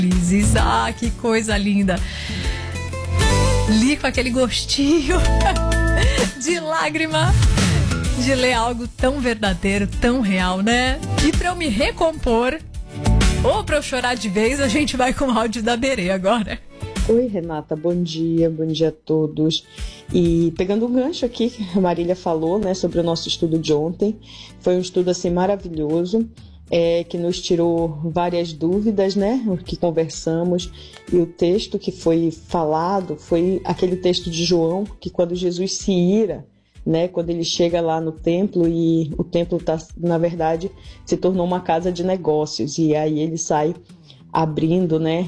felizes. Ah, que coisa linda. Li com aquele gostinho de lágrima de ler algo tão verdadeiro, tão real, né? E pra eu me recompor, ou pra eu chorar de vez, a gente vai com o áudio da Berê agora. Oi, Renata, bom dia a todos. E pegando um gancho aqui que a Marília falou, né, sobre o nosso estudo de ontem, foi um estudo assim maravilhoso, que nos tirou várias dúvidas, né, o que conversamos, e o texto que foi falado foi aquele texto de João, que quando Jesus se ira, né, quando ele chega lá no templo e o templo na verdade se tornou uma casa de negócios, e aí ele sai abrindo, né,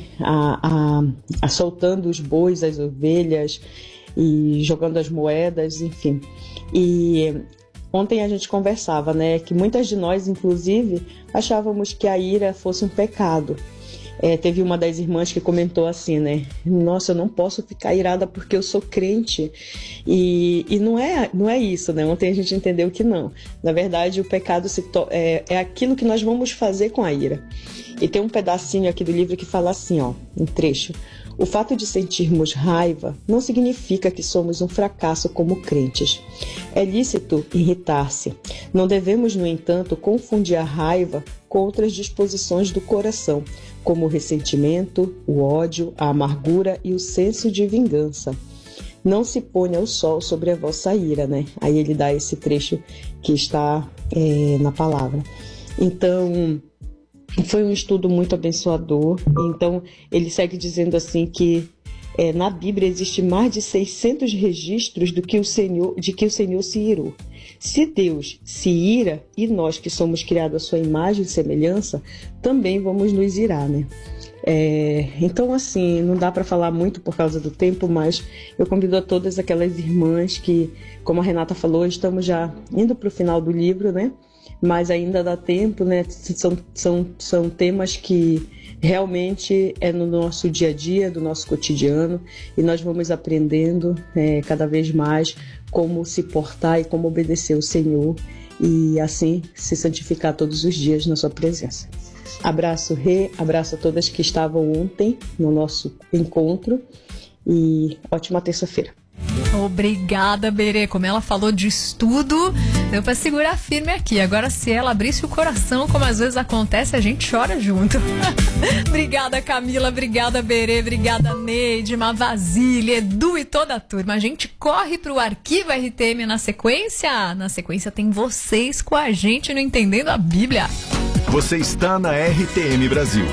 soltando os bois, as ovelhas e jogando as moedas, enfim. E ontem a gente conversava, né, que muitas de nós, inclusive, achávamos que a ira fosse um pecado. Teve uma das irmãs que comentou assim, né, nossa, eu não posso ficar irada porque eu sou crente. E não é isso, né, ontem a gente entendeu que não. Na verdade, o pecado é aquilo que nós vamos fazer com a ira. E tem um pedacinho aqui do livro que fala assim, ó, um trecho. O fato de sentirmos raiva não significa que somos um fracasso como crentes. É lícito irritar-se. Não devemos, no entanto, confundir a raiva com outras disposições do coração, como o ressentimento, o ódio, a amargura e o senso de vingança. Não se ponha o sol sobre a vossa ira, né? Aí ele dá esse trecho que está na palavra. Então, foi um estudo muito abençoador. Então, ele segue dizendo assim que na Bíblia existe mais de 600 registros de que o Senhor se irou. Se Deus se ira, e nós que somos criados à sua imagem e semelhança, também vamos nos irar, né? Então, assim, não dá para falar muito por causa do tempo, mas eu convido a todas aquelas irmãs que, como a Renata falou, estamos já indo para o final do livro, né? Mas ainda dá tempo, né? São temas que realmente é no nosso dia a dia, do nosso cotidiano, e nós vamos aprendendo cada vez mais como se portar e como obedecer ao Senhor, e assim se santificar todos os dias na sua presença. Abraço, Rê, abraço a todas que estavam ontem no nosso encontro, e ótima terça-feira. Obrigada, Berê. Como ela falou de estudo, deu pra segurar firme aqui. Agora, se ela abrisse o coração, como às vezes acontece, a gente chora junto. Obrigada, Camila. Obrigada, Berê. Obrigada, Neide, Mavazília, Edu e toda a turma. A gente corre pro Arquivo RTM na sequência. Na sequência tem vocês com a gente no Entendendo a Bíblia. Você está na RTM Brasil.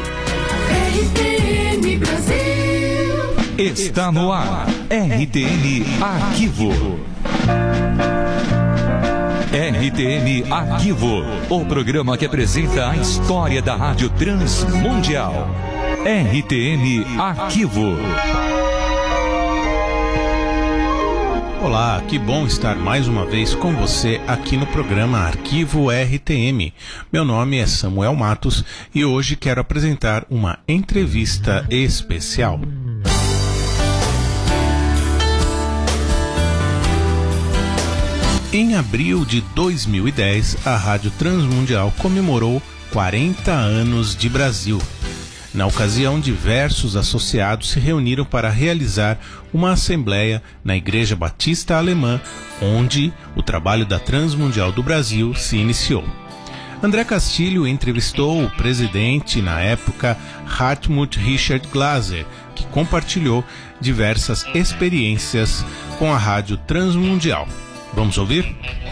RTM Brasil. Está no ar, RTM Arquivo. RTM Arquivo, o programa que apresenta a história da Rádio Transmundial. RTM Arquivo. Olá, que bom estar mais uma vez com você aqui no programa Arquivo RTM. Meu nome é Samuel Matos e hoje quero apresentar uma entrevista especial. Em abril de 2010, a Rádio Transmundial comemorou 40 anos de Brasil. Na ocasião, diversos associados se reuniram para realizar uma assembleia na Igreja Batista Alemã, onde o trabalho da Transmundial do Brasil se iniciou. André Castilho entrevistou o presidente, na época, Hartmut Richard Glaser, que compartilhou diversas experiências com a Rádio Transmundial. Vamos ouvir?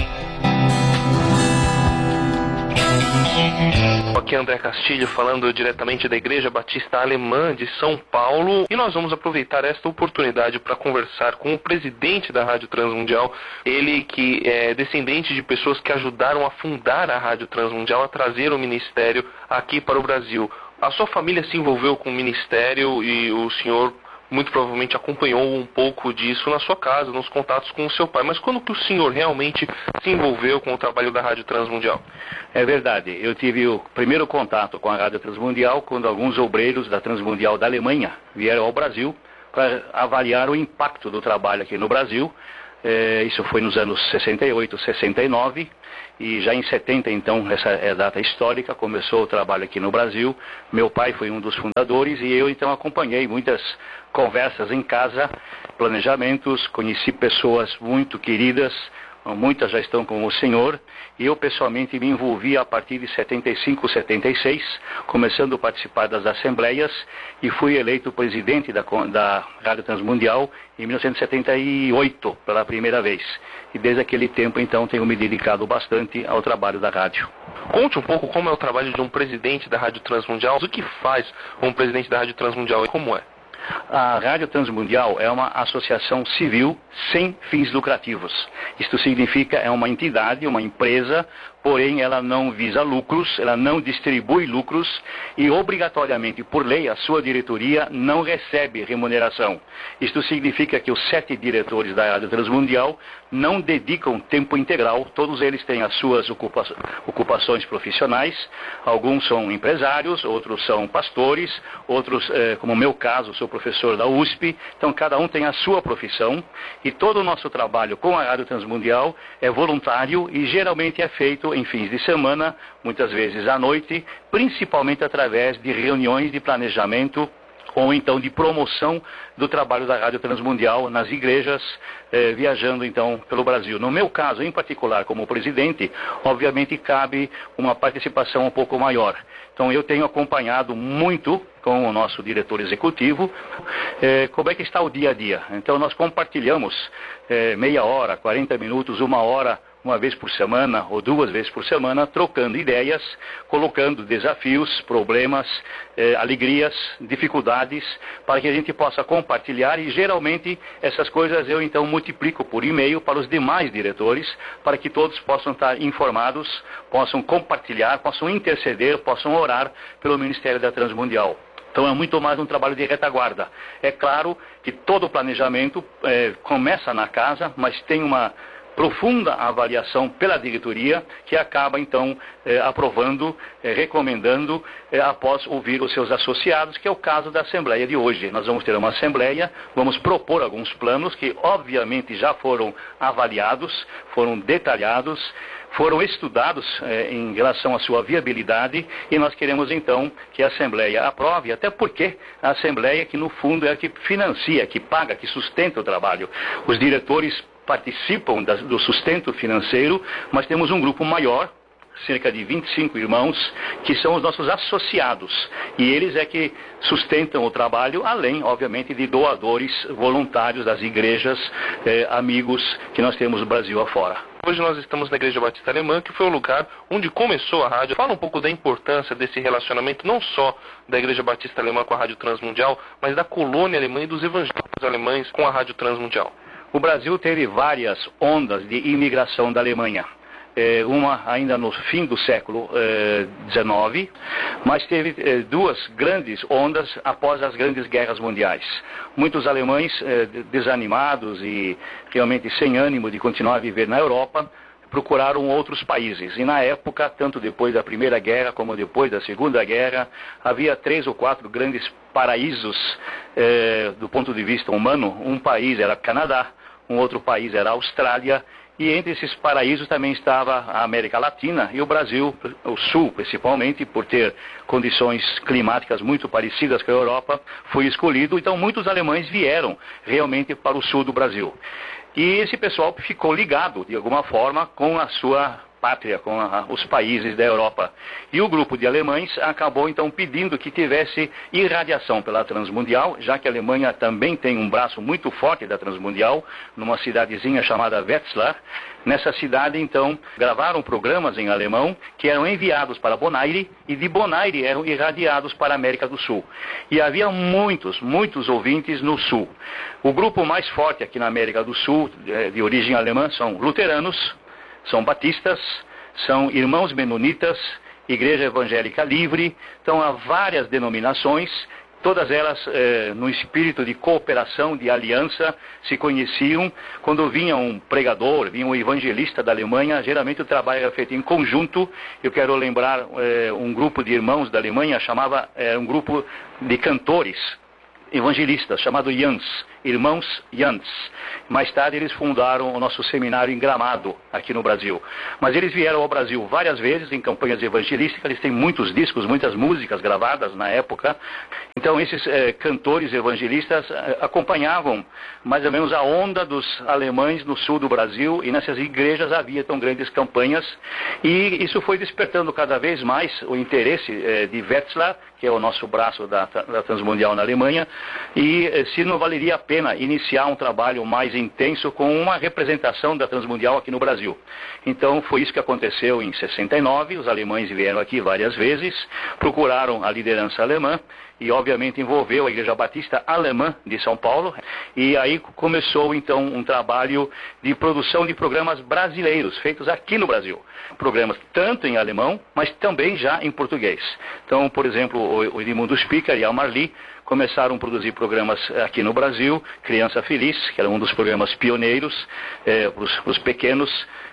Aqui é André Castilho falando diretamente da Igreja Batista Alemã de São Paulo, e nós vamos aproveitar esta oportunidade para conversar com o presidente da Rádio Transmundial, ele que é descendente de pessoas que ajudaram a fundar a Rádio Transmundial, a trazer o ministério aqui para o Brasil. A sua família se envolveu com o ministério e o senhor muito provavelmente acompanhou um pouco disso na sua casa, nos contatos com o seu pai. Mas quando que o senhor realmente se envolveu com o trabalho da Rádio Transmundial? É verdade, eu tive o primeiro contato com a Rádio Transmundial quando alguns obreiros da Transmundial da Alemanha vieram ao Brasil para avaliar o impacto do trabalho aqui no Brasil, Isso foi nos anos 68, 69, e já em 70, então, essa é a data histórica, começou o trabalho aqui no Brasil. Meu pai foi um dos fundadores e eu, então, acompanhei muitas conversas em casa, planejamentos, conheci pessoas muito queridas, muitas já estão com o senhor, e eu pessoalmente me envolvi a partir de 75, 76, começando a participar das assembleias, e fui eleito presidente da Rádio Transmundial em 1978, pela primeira vez. E desde aquele tempo, então, tenho me dedicado bastante ao trabalho da rádio. Conte um pouco como é o trabalho de um presidente da Rádio Transmundial, o que faz um presidente da Rádio Transmundial e como é? A Rádio Transmundial é uma associação civil sem fins lucrativos. Isto significa, é uma entidade, uma empresa, porém ela não visa lucros, ela não distribui lucros e obrigatoriamente, por lei, a sua diretoria não recebe remuneração. Isto significa que os 7 diretores da Rádio Transmundial não dedicam tempo integral, todos eles têm as suas ocupações profissionais, alguns são empresários, outros são pastores, outros, como o meu caso, sou professor da USP, então cada um tem a sua profissão e todo o nosso trabalho com a Rádio Transmundial é voluntário e geralmente é feito em fins de semana, muitas vezes à noite, principalmente através de reuniões de planejamento ou então de promoção do trabalho da Rádio Transmundial nas igrejas, viajando então pelo Brasil. No meu caso, em particular, como presidente, obviamente cabe uma participação um pouco maior. Então eu tenho acompanhado muito com o nosso diretor executivo como é que está o dia a dia. Então nós compartilhamos meia hora, 40 minutos, 1 hora, uma vez por semana ou 2 vezes por semana, trocando ideias, colocando desafios, problemas, alegrias, dificuldades, para que a gente possa compartilhar e geralmente essas coisas eu então multiplico por e-mail para os demais diretores, para que todos possam estar informados, possam compartilhar, possam interceder, possam orar pelo Ministério da Transmundial. Então é muito mais um trabalho de retaguarda. É claro que todo o planejamento começa na casa, mas tem uma profunda avaliação pela diretoria, que acaba então aprovando, recomendando, após ouvir os seus associados, que é o caso da Assembleia de hoje. Nós vamos ter uma Assembleia, vamos propor alguns planos que obviamente já foram avaliados, foram detalhados, foram estudados em relação à sua viabilidade e nós queremos então que a Assembleia aprove, até porque a Assembleia que no fundo é a que financia, que paga, que sustenta o trabalho. Os diretores participam do sustento financeiro, mas temos um grupo maior, cerca de 25 irmãos, que são os nossos associados. E eles é que sustentam o trabalho, além, obviamente, de doadores voluntários das igrejas, amigos que nós temos no Brasil afora. Hoje nós estamos na Igreja Batista Alemã, que foi o lugar onde começou a rádio. Fala um pouco da importância desse relacionamento, não só da Igreja Batista Alemã com a Rádio Transmundial, mas da colônia alemã e dos evangélicos alemães com a Rádio Transmundial. O Brasil teve várias ondas de imigração da Alemanha. Uma ainda no fim do século XIX, mas teve 2 grandes ondas após as grandes guerras mundiais. Muitos alemães desanimados e realmente sem ânimo de continuar a viver na Europa, procuraram outros países. E na época, tanto depois da Primeira Guerra como depois da Segunda Guerra, havia 3 ou 4 grandes paraísos do ponto de vista humano. Um país era Canadá, um outro país era a Austrália, e entre esses paraísos também estava a América Latina e o Brasil, o Sul principalmente, por ter condições climáticas muito parecidas com a Europa, foi escolhido. Então muitos alemães vieram realmente para o sul do Brasil. E esse pessoal ficou ligado, de alguma forma, com a sua pátria, com os países da Europa. E o grupo de alemães acabou então pedindo que tivesse irradiação pela Transmundial, já que a Alemanha também tem um braço muito forte da Transmundial, numa cidadezinha chamada Wetzlar. Nessa cidade então gravaram programas em alemão que eram enviados para Bonaire e de Bonaire eram irradiados para a América do Sul. E havia muitos ouvintes no Sul. O grupo mais forte aqui na América do Sul, de origem alemã, são luteranos, são batistas, são irmãos menonitas, Igreja Evangélica Livre. Então há várias denominações, todas elas no espírito de cooperação, de aliança, se conheciam. Quando vinha um pregador, vinha um evangelista da Alemanha, geralmente o trabalho era feito em conjunto. Eu quero lembrar um grupo de irmãos da Alemanha, um grupo de cantores evangelistas, chamado Jans. Irmãos Jans. Mais tarde eles fundaram o nosso seminário em Gramado, aqui no Brasil. Mas eles vieram ao Brasil várias vezes em campanhas evangelísticas, eles têm muitos discos, muitas músicas gravadas na época. Então esses cantores evangelistas acompanhavam mais ou menos a onda dos alemães no sul do Brasil, e nessas igrejas havia tão grandes campanhas, e isso foi despertando cada vez mais o interesse de Wetzlar, que é o nosso braço da Transmundial na Alemanha, e se não valeria a pena iniciar um trabalho mais intenso com uma representação da Transmundial aqui no Brasil. Então foi isso que aconteceu em 69, os alemães vieram aqui várias vezes, procuraram a liderança alemã, e obviamente envolveu a Igreja Batista Alemã de São Paulo, e aí começou então um trabalho de produção de programas brasileiros, feitos aqui no Brasil. Programas tanto em alemão, mas também já em português. Então, por exemplo, o Edmundo Spicker e a Marli começaram a produzir programas aqui no Brasil, Criança Feliz, que era um dos programas pioneiros para os pequenos.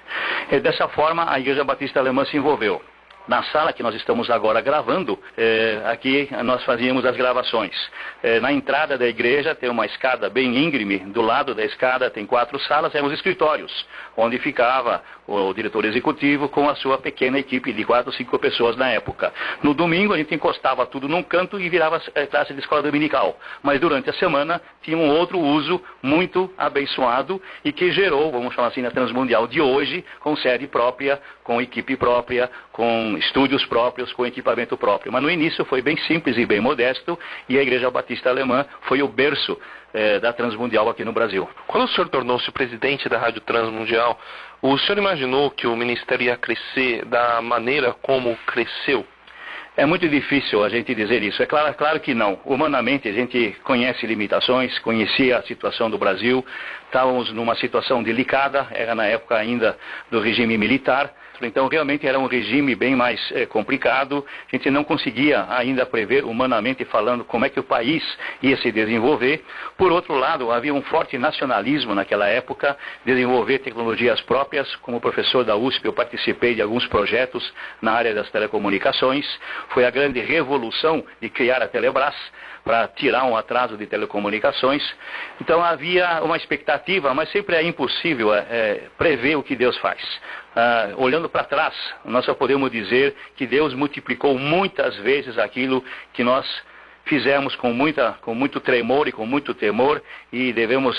Dessa forma, a Igreja Batista Alemã se envolveu. Na sala que nós estamos agora gravando, aqui nós fazíamos as gravações. Na entrada da igreja tem uma escada bem íngreme, do lado da escada tem 4 salas, eram os escritórios, onde ficava o diretor executivo com a sua pequena equipe de 4 ou 5 pessoas na época. No domingo a gente encostava tudo num canto e virava classe de escola dominical. Mas durante a semana tinha um outro uso muito abençoado e que gerou, vamos chamar assim, a Transmundial de hoje, com sede própria, com equipe própria, com estúdios próprios, com equipamento próprio. Mas no início foi bem simples e bem modesto, e a Igreja Batista Alemã foi o berço da Transmundial aqui no Brasil. Quando o senhor tornou-se presidente da Rádio Transmundial, o senhor imaginou que o ministério ia crescer da maneira como cresceu? É muito difícil a gente dizer isso. É claro que não. Humanamente a gente conhece limitações, conhecia a situação do Brasil, estávamos numa situação delicada, era na época ainda do regime militar, então realmente era um regime bem mais complicado, a gente não conseguia ainda prever, humanamente falando, como é que o país ia se desenvolver. Por outro lado, havia um forte nacionalismo naquela época, desenvolver tecnologias próprias. Como professor da USP, eu participei de alguns projetos na área das telecomunicações. Foi a grande revolução de criar a Telebrás, para tirar um atraso de telecomunicações. Então havia uma expectativa, mas sempre é impossível prever o que Deus faz. Olhando para trás, nós só podemos dizer que Deus multiplicou muitas vezes aquilo que nós fizemos com muito tremor e com muito temor, e devemos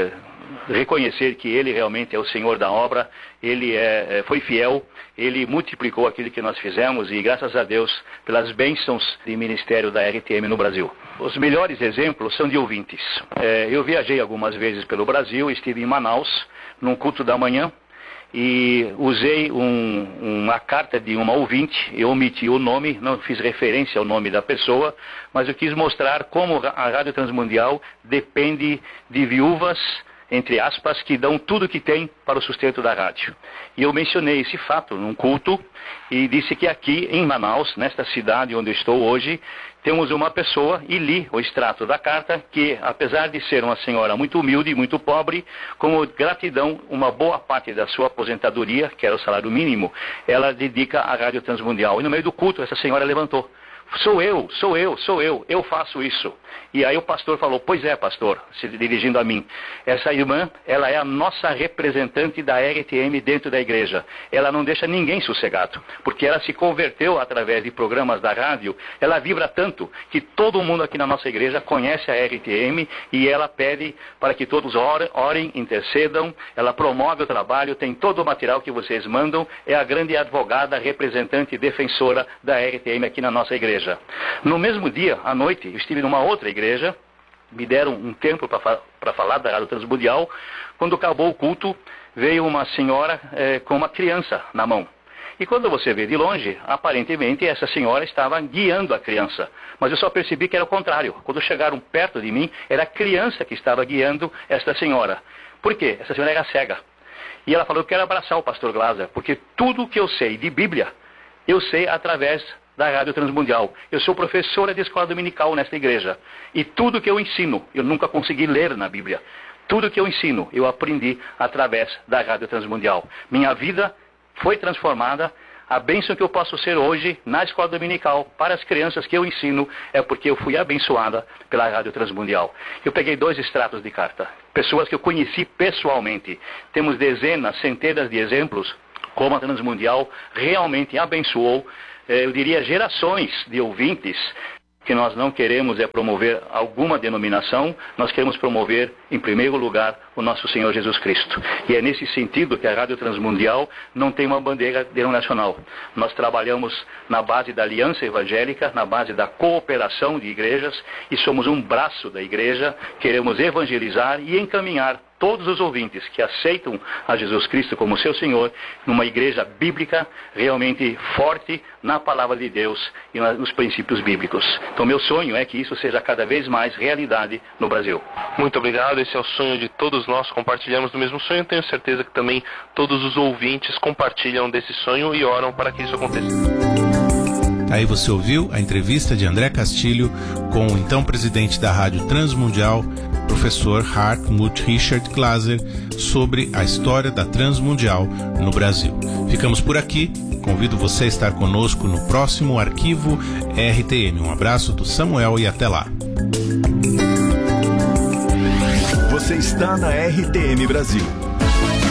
reconhecer que Ele realmente é o Senhor da obra, Ele foi fiel, Ele multiplicou aquilo que nós fizemos, e graças a Deus pelas bênçãos de ministério da RTM no Brasil. Os melhores exemplos são de ouvintes. Eu viajei algumas vezes pelo Brasil, estive em Manaus, num culto da manhã, e usei uma carta de uma ouvinte. Eu omiti o nome, não fiz referência ao nome da pessoa, mas eu quis mostrar como a Rádio Transmundial depende de viúvas, entre aspas, que dão tudo o que tem para o sustento da rádio. E eu mencionei esse fato num culto e disse que aqui em Manaus, nesta cidade onde eu estou hoje, temos uma pessoa, e li o extrato da carta, que apesar de ser uma senhora muito humilde e muito pobre, como gratidão, uma boa parte da sua aposentadoria, que era o salário mínimo, ela dedica à Rádio Transmundial. E no meio do culto essa senhora levantou: sou eu faço isso. E aí o pastor falou: pois é, pastor, se dirigindo a mim, essa irmã, ela é a nossa representante da RTM dentro da igreja. Ela não deixa ninguém sossegado, porque ela se converteu através de programas da rádio, ela vibra tanto que todo mundo aqui na nossa igreja conhece a RTM, e ela pede para que todos orem, intercedam, ela promove o trabalho, tem todo o material que vocês mandam, é a grande advogada, representante e defensora da RTM aqui na nossa igreja. No mesmo dia, à noite, eu estive numa outra igreja, me deram um tempo para falar da Rádio Transmundial. Quando acabou o culto, veio uma senhora com uma criança na mão. E quando você vê de longe, aparentemente essa senhora estava guiando a criança. Mas eu só percebi que era o contrário. Quando chegaram perto de mim, era a criança que estava guiando esta senhora. Por quê? Essa senhora era cega. E ela falou: eu quero abraçar o pastor Glaser, porque tudo que eu sei de Bíblia, eu sei através da Rádio Transmundial. Eu sou professora de escola dominical nesta igreja. E tudo que eu ensino, eu nunca consegui ler na Bíblia. Tudo que eu ensino, eu aprendi através da Rádio Transmundial. Minha vida foi transformada A bênção que eu posso ser hoje na escola dominical para as crianças que eu ensino é porque eu fui abençoada pela Rádio Transmundial. Eu peguei 2 extratos de carta, pessoas que eu conheci pessoalmente. Temos dezenas, centenas de exemplos como a Transmundial realmente abençoou, eu diria, gerações de ouvintes. Que nós não queremos é promover alguma denominação, nós queremos promover, em primeiro lugar, o nosso Senhor Jesus Cristo. E é nesse sentido que a Rádio Transmundial não tem uma bandeira denominacional. Nós trabalhamos na base da aliança evangélica, na base da cooperação de igrejas, e somos um braço da igreja, queremos evangelizar e encaminhar todos os ouvintes que aceitam a Jesus Cristo como seu Senhor, numa igreja bíblica realmente forte na palavra de Deus e nos princípios bíblicos. Então meu sonho é que isso seja cada vez mais realidade no Brasil. Muito obrigado, esse é o sonho de todos nós, compartilhamos do mesmo sonho, tenho certeza que também todos os ouvintes compartilham desse sonho e oram para que isso aconteça. Aí você ouviu a entrevista de André Castilho com o então presidente da Rádio Transmundial, professor Hartmut Richard Glaser, sobre a história da Transmundial no Brasil. Ficamos por aqui, convido você a estar conosco no próximo Arquivo RTM. Um abraço do Samuel e até lá. Você está na RTM Brasil.